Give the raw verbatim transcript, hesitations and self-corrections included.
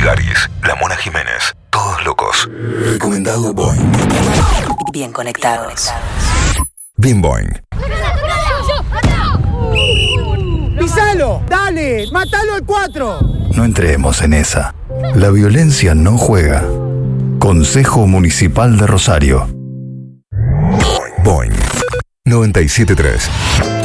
Laris, La Mona Jiménez, todos locos. Recomendado Boing. Bien conectados. Bien Boing. ¡Pisalo! ¡Dale! ¡Mátalo al cuatro! No entremos en esa. La violencia no juega. Consejo Municipal de Rosario. Boing noventa y siete punto tres.